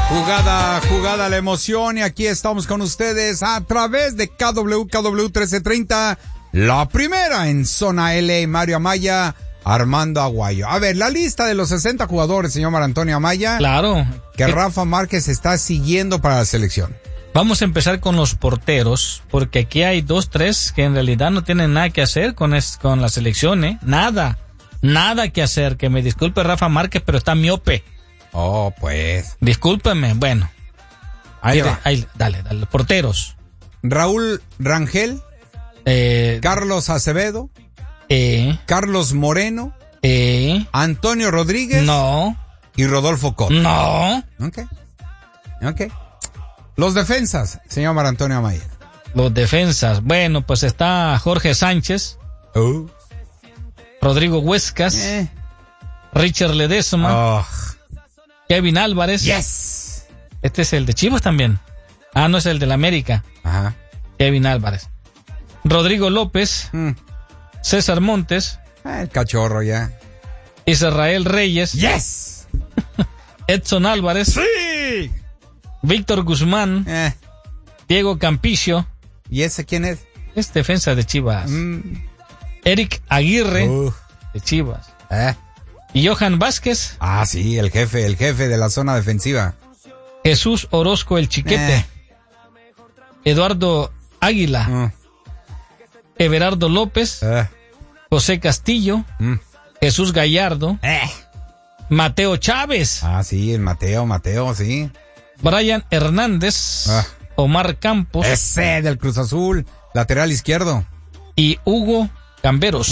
Jugada la emoción, y aquí estamos con ustedes a través de KW 1330, la primera en zona L. Mario Amaya, Armando Aguayo. A ver, la lista de los 60 jugadores, señor Mar Antonio Amaya. Claro. Que Rafa Márquez está siguiendo para la selección. Vamos a empezar con los porteros, porque aquí hay 2, 3 que en realidad no tienen nada que hacer con la selección, ¿eh? Nada que hacer. Que me disculpe Rafa Márquez, pero está miope. Oh, pues. Discúlpeme, bueno. Ahí va. Dale, porteros. Raúl Rangel. Carlos Acevedo. Carlos Moreno. Antonio Rodríguez. No. Y Rodolfo Cota. No. Ok. Los defensas, señor Mar Antonio Amaya. Los defensas. Bueno, pues está Jorge Sánchez. Rodrigo Huescas. Richard Ledesma. Kevin Álvarez. Yes. Este es el de Chivas también. No es el de la América. Ajá. Kevin Álvarez. Rodrigo López. César Montes. El cachorro ya. Israel Reyes. Yes. Edson Álvarez. Sí. Víctor Guzmán. Diego Campillo. ¿Y ese quién es? Es defensa de Chivas. Eric Aguirre. De Chivas. Y Johan Vázquez. Sí, el jefe de la zona defensiva. Jesús Orozco el Chiquete. Eduardo Águila. Everardo López. José Castillo. Jesús Gallardo. Mateo Chávez. Sí, el Mateo, sí. Brian Hernández. Omar Campos. Ese del Cruz Azul, lateral izquierdo. Y Hugo Camberos.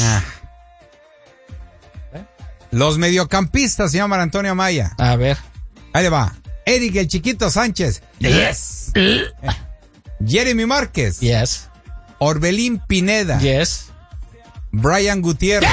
Los mediocampistas, señor Mar Antonio Amaya. A ver. Ahí le va. Eric el Chiquito Sánchez. Yes. Jeremy Márquez. Yes. Orbelín Pineda. Yes. Brian Gutiérrez.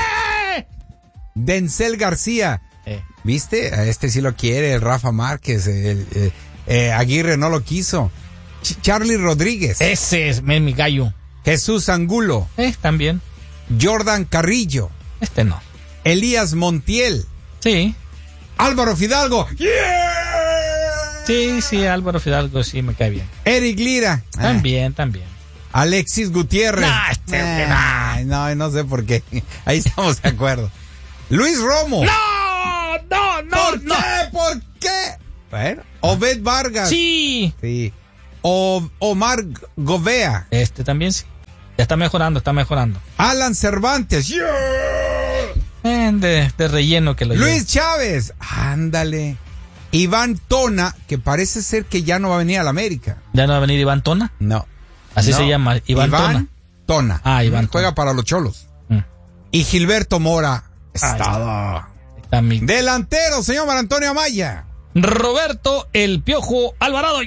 Denzel García. ¿Viste? A este sí lo quiere, el Rafa Márquez. Aguirre no lo quiso. Charlie Rodríguez. Ese es mi gallo. Jesús Angulo. También. Jordan Carrillo. Este no. Elías Montiel. Sí. Álvaro Fidalgo. Yeah. Sí, Álvaro Fidalgo sí me cae bien. Eric Lira. También. Alexis Gutiérrez. No sé por qué. Ahí estamos de acuerdo. Luis Romo. ¿Por qué? Bueno. Obed Vargas. Sí. Omar Govea. Este también sí. Ya está mejorando. Alan Cervantes. Yeah. De relleno que lo Luis lleve. Chávez. Ándale. Iván Tona, que parece ser que ya no va a venir a la América. ¿Ya no va a venir Iván Tona? No. Así se llama, Iván Tona. Iván Juega Tona. para los Cholos. Y Gilberto Mora. Está delantero, señor Mar Antonio Amaya. Roberto El Piojo Alvarado.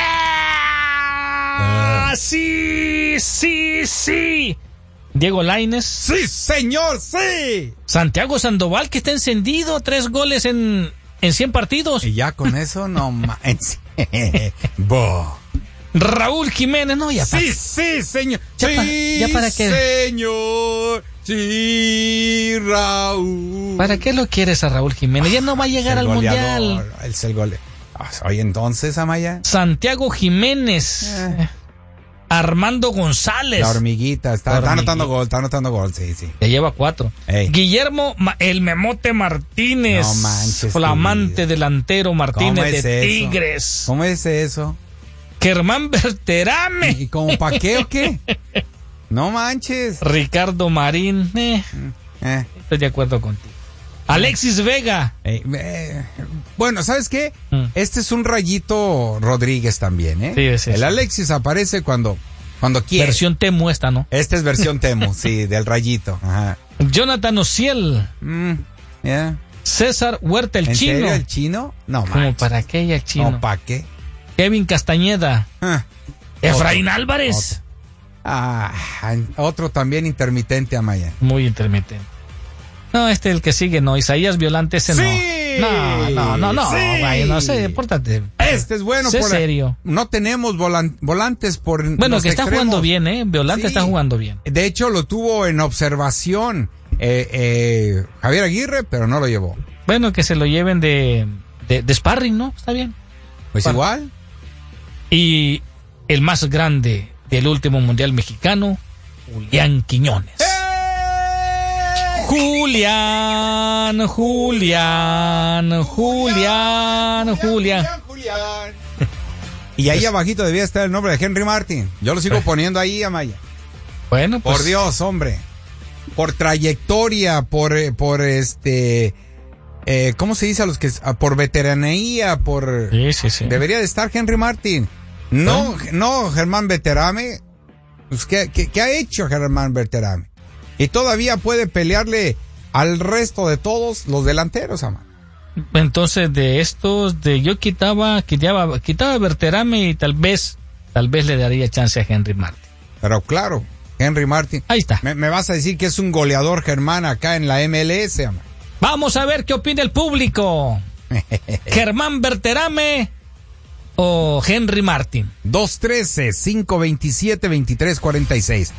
¡Yeah! Sí. Diego Lainez. Sí, señor, sí. Santiago Sandoval, que está encendido, 3 goles en 100 partidos. Y ya con eso no manches. Raúl Jiménez, no, ya sí, señor. ¿Ya para qué? Señor. Sí, Raúl. ¿Para qué lo quieres a Raúl Jiménez? Ya no va a llegar al Mundial. Es el gol. Oye, entonces, Amaya. Santiago Jiménez. Armando González. La hormiguita. Está anotando gol, sí. Ya lleva 4. Guillermo el Memote Martínez. No manches. Flamante delantero Martínez de Tigres. ¿Cómo es eso? Germán Berterame. ¿Y como pa' qué o qué? No manches. Ricardo Marín. Estoy de acuerdo contigo. Alexis Vega. Bueno, ¿sabes qué? Este es un Rayito Rodríguez también, Sí. El Alexis aparece cuando quiere. Versión Temu esta, ¿no? Esta es versión Temu, sí, del Rayito. Ajá. Jonathan Ociel. César Huerta, el ¿En chino. serio, el chino? No, ¿Cómo manches. para qué el chino? No, ¿para qué? Kevin Castañeda. Efraín Álvarez. Otro también intermitente, Amaya. Muy intermitente. No, el que sigue, no. Isaías Violante, ese ¡Sí! no. Sí. Vaya, no sé, pórtate. Este es bueno. Sé serio. No tenemos volantes por Bueno, los que está extremos. jugando bien, Violante está jugando bien. De hecho, lo tuvo en observación Javier Aguirre, pero no lo llevó. Bueno, que se lo lleven de sparring, ¿no? Está bien. Pues igual. Y el más grande del último mundial mexicano, Julián Quiñones. Julián. Y ahí abajito debía estar el nombre de Henry Martin. Yo lo sigo poniendo ahí, Amaya. Bueno, pues. Por Dios, hombre. Por trayectoria, por ¿cómo se dice a los que por veteranía, por Sí. Debería de estar Henry Martin. No, Germán Berterame. Pues, ¿qué ha hecho Germán Berterame? Y todavía puede pelearle al resto de todos los delanteros, Amaya. Entonces, de estos, yo quitaba Berterame y tal vez le daría chance a Henry Martin. Pero claro, Henry Martin. Ahí está. Me vas a decir que es un goleador, Germán, acá en la MLS, Amaya. Vamos a ver qué opina el público. ¿Germán Berterame o Henry Martin? 213-527-2346.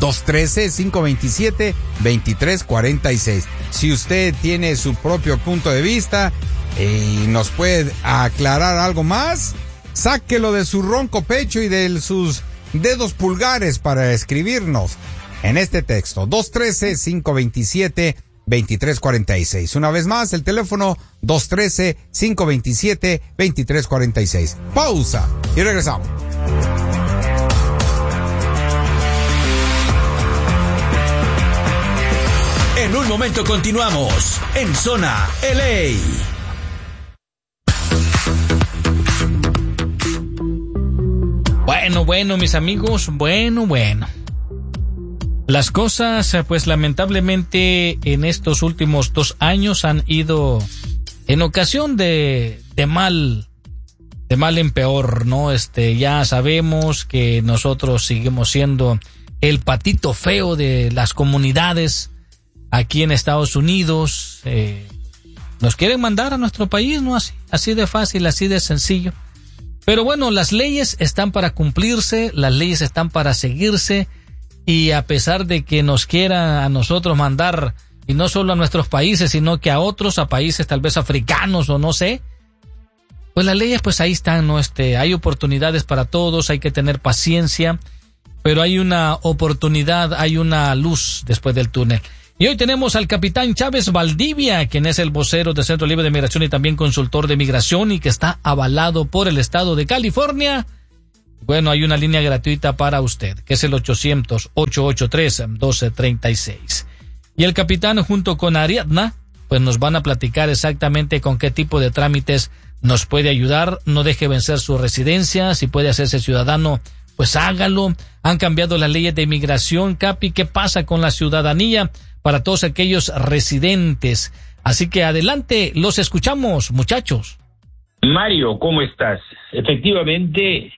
213-527-2346. Si usted tiene su propio punto de vista y nos puede aclarar algo más, sáquelo de su ronco pecho y de sus dedos pulgares para escribirnos en este texto. 213-527-2346. Una vez más, el teléfono 213-527-2346. Pausa y regresamos. En un momento continuamos en Zona LA. Bueno, mis amigos, bueno. Las cosas, pues lamentablemente en estos últimos 2 años han ido en ocasión de mal en peor, ¿no? Ya sabemos que nosotros seguimos siendo el patito feo de las comunidades aquí en Estados Unidos. Nos quieren mandar a nuestro país, ¿no? Así de fácil, así de sencillo. Pero bueno, las leyes están para cumplirse, las leyes están para seguirse, y a pesar de que nos quiera a nosotros mandar, y no solo a nuestros países, sino que a otros, a países tal vez africanos o no sé, pues las leyes pues ahí están, ¿no? Hay oportunidades para todos, hay que tener paciencia, pero hay una oportunidad, hay una luz después del túnel. Y hoy tenemos al capitán Chávez Valdivia, quien es el vocero del Centro Libre de Migración y también consultor de migración, y que está avalado por el estado de California. Bueno, hay una línea gratuita para usted, que es el 800-883-1236. Y el capitán, junto con Ariadna, pues nos van a platicar exactamente con qué tipo de trámites nos puede ayudar. No deje vencer su residencia, si puede hacerse ciudadano, pues hágalo. Han cambiado las leyes de inmigración, Capi. ¿Qué pasa con la ciudadanía para todos aquellos residentes? Así que adelante, los escuchamos, muchachos. Mario, ¿cómo estás? Efectivamente,